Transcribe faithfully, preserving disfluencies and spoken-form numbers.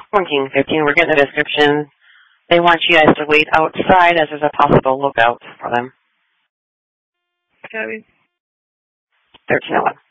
one King fifteen, we're getting the description. They want you guys to wait outside as there's a possible lookout for them. Copy. thirteen oh one.